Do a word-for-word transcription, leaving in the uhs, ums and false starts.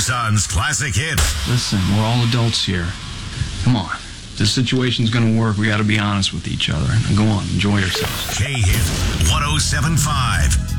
Tucson's classic hit. Listen, we're all adults here. Come on. If this situation's gonna work, we gotta be honest with each other. Now go on, enjoy yourselves. K-Hit one oh seven point five.